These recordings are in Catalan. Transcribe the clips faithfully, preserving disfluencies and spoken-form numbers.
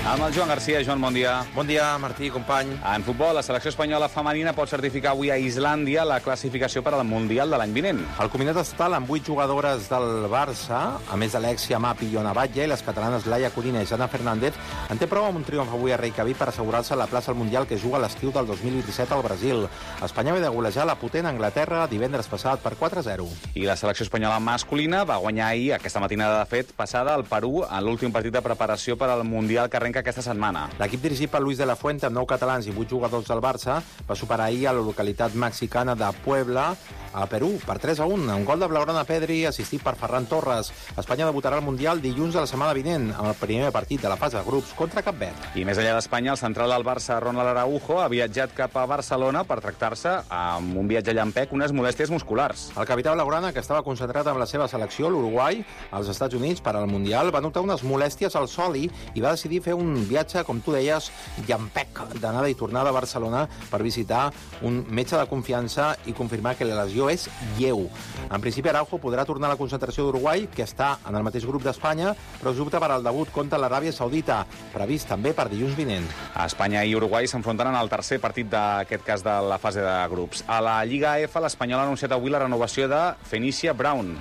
Amb el Joan Garcia. Joan, bon dia. Bon dia, Martí, company. En futbol, la selecció espanyola femenina pot certificar avui a Islàndia la classificació per al Mundial de l'any vinent. El combinat estatal amb vuit jugadores del Barça, a més d'Alexia Mapi i Ona Batlle, i les catalanes Laia Codina i Jana Fernández, en té prou amb un triomf avui a Reykjavik per assegurar-se la plaça al Mundial que juga a l'estiu del dos mil vint-i-set al Brasil. Espanya ve de golejar la potent Anglaterra divendres passat per quatre a zero. I la selecció espanyola masculina va guanyar ahir, aquesta matinada de fet, passada al Perú en l'últim partit de preparació per al Mundial que arrenca aquesta setmana. L'equip dirigit per Luis de la Fuente, amb nou catalans i vuit jugadors del Barça, va superar ahir a la localitat mexicana de Puebla, a Perú, per tres a un. Un gol de Blaugrana Pedri, assistit per Ferran Torres. Espanya debutarà al Mundial dilluns de la setmana vinent, amb el primer partit de la fase de grups contra Cap Verd. I més enllà d'Espanya, el central del Barça, Ronald Araujo, ha viatjat cap a Barcelona per tractar-se, amb un viatge llampec, unes molèsties musculars. El capità Blaugrana, que estava concentrat amb la seva selecció, l'Uruguai, als Estats Units per al Mundial, va notar unes molèsties al soli i va decidir fer un viatge, com tu deies, llampec, d'anada i tornada a Barcelona per visitar un metge de confiança i confirmar que la lesió és lleu. En principi, Araujo podrà tornar a la concentració d'Uruguai, que està en el mateix grup d'Espanya, però es dubta per al debut contra l'Aràbia Saudita, previst també per dilluns vinent. Espanya i Uruguai s'enfronten en el tercer partit d'aquest cas de la fase de grups. A la Lliga F, l'Espanyol ha anunciat avui la renovació de Fenicia Brown.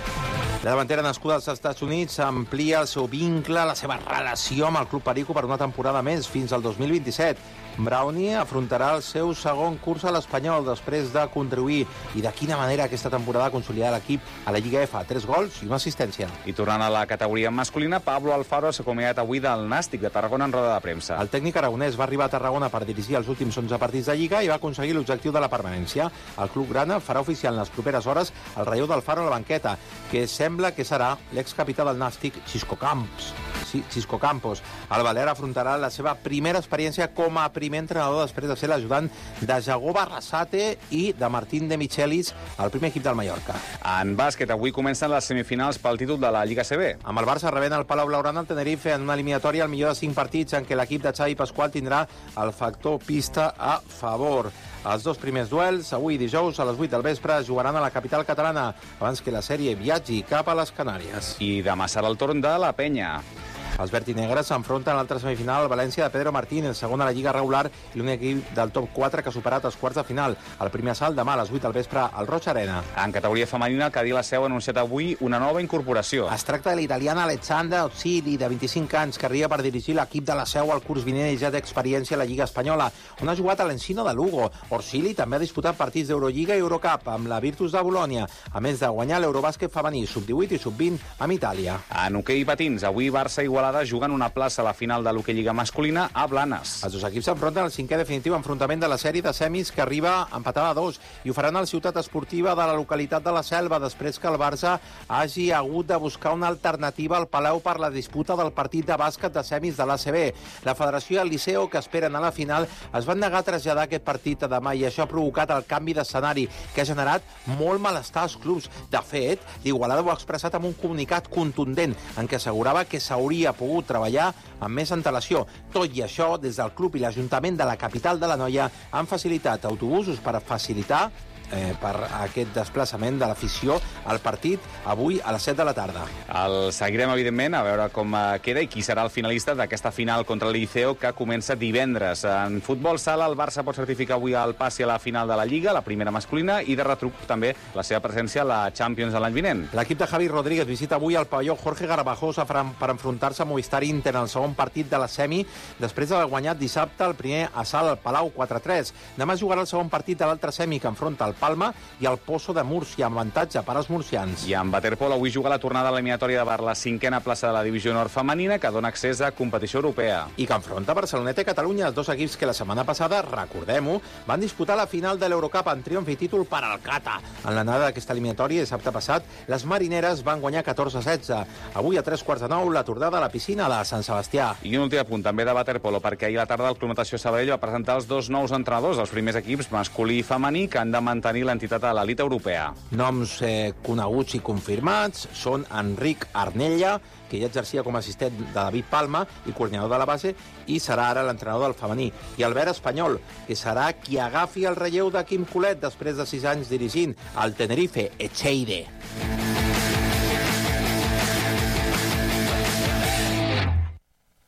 La davantera nascuda als Estats Units amplia el seu vincle, la seva relació amb el Club Perico per una temporada més, fins al dos mil vint-i-set. Brownie afrontarà el seu segon curs a l'Espanyol després de contribuir i de quina manera aquesta temporada ha consolidat l'equip a la Lliga F. Tres gols i una assistència. I tornant a la categoria masculina, Pablo Alfaro s'ha acomiadat avui del Nàstic de Tarragona en roda de premsa. El tècnic aragonès va arribar a Tarragona per dirigir els últims onze partits de Lliga i va aconseguir l'objectiu de la permanència. El club grana farà oficial en les properes hores el relleu d'Alfaro a la banqueta, que sembla que serà l'excapità del Nàstic, Xisco Camps. Sí, Xisco Campos. El Balear afrontarà la seva primera experiència com a primer entrenador després de ser l'ajudant de Jagó Barrasate i de Martín de Michelis al primer equip del Mallorca. En bàsquet, avui comencen les semifinals pel títol de la Lliga C B. Amb el Barça rebent el Palau Blaugrana al Tenerife en una eliminatòria al millor de cinc partits en què l'equip de Xavi Pasqual tindrà el factor pista a favor. Els dos primers duels, avui dijous a les vuit del vespre, jugaran a la capital catalana abans que la sèrie viatgi cap a les Canàries. I demà serà el torn de la Penya. Els vertinegres s'enfronten a l'altra semifinal al València de Pedro Martínez, segon a la Lliga regular i l'únic equip del top quatre que ha superat els quarts de final. El primer assalt demà a les vuit del vespre al Roig Arena. En categoria femenina, el Cadí La Seu ha anunciat avui una nova incorporació. Es tracta de l'italiana Alexandra Ozzili, de vint-i-cinc anys, que arriba per dirigir l'equip de La Seu al curs vinent i ja d'experiència a la Lliga Espanyola, on ha jugat a l'Encino de Lugo. Orzili també ha disputat partits d'Eurolliga i Eurocup amb la Virtus de Bologna, a més de guanyar l'Eurobàsquet femení sub divuit i sub vint amb Itàlia. En hoquei patins, avui Barça i Igualada juguen una plaça a la final de l'Hoquei Lliga masculina a Blanes. Els dos equips s'enfronten al cinquè definitiu enfrontament de la sèrie de semis que arriba empatada a dos i ho faran a la ciutat esportiva de la localitat de la Selva després que el Barça hagi hagut de buscar una alternativa al Palau per la disputa del partit de bàsquet de semis de l'A C B. La Federació i el Liceo, que esperen a la final, es van negar a traslladar aquest partit a demà i això ha provocat el canvi d'escenari que ha generat molt malestar als clubs. De fet, l'Igualada ho ha expressat amb un comunicat contundent en què assegurava que s'hauria pogut treballar amb més antelació. Tot i això, des del club i l'Ajuntament de la capital de l'Anoia han facilitat autobusos per facilitar Eh, per aquest desplaçament de l'afició al partit avui a les set de la tarda. El seguirem, evidentment, a veure com queda i qui serà el finalista d'aquesta final contra el Liceo que comença divendres. En futbol sala, el Barça pot certificar avui el passi a la final de la Lliga, la primera masculina, i de retruc també la seva presència a la Champions de l'any vinent. L'equip de Javi Rodríguez visita avui el pavelló Jorge Garbajosa per enfrontar-se a Movistar Inter en el segon partit de la semi, després d'haver guanyat dissabte el primer assalt al Palau quatre a tres. Demà jugarà el segon partit de l'altre semi que enfronta el Palma i el Pozo de Múrcia, amb avantatge per als murcians. I en waterpolo avui juga la tornada eliminatòria de la cinquena plaça de la divisió nord femenina que dona accés a competició europea. I que enfronta Barceloneta i Catalunya, els dos equips que la setmana passada, recordem-ho, van disputar la final de l'Eurocup en triomf i títol per al Cata. En l'anada d'aquesta eliminatòria, dissabte passat, les marineres van guanyar catorze a setze. Avui a tres quarts de nou, la tornada a la piscina de Sant Sebastià. I un últim apunt també de waterpolo, perquè ahir a la tarda el Club Natació Sabadell va presentar els dos nous entrenadors dels primers equips masculí i femení que han de mantenir l'entitat a l'elit europea. Noms eh, coneguts i confirmats són Enric Arnella, que ja exercia com a assistent de David Palma i coordinador de la base, i serà ara l'entrenador del femení. I Albert Espanyol, que serà qui agafi el relleu de Quim Colet després de sis anys dirigint el Tenerife Echeide.